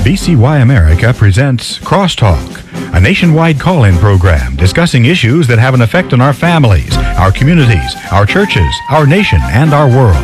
BCY America presents Crosstalk, a nationwide call-in program discussing issues that have an effect on our families, our communities, our churches, our nation, and our world.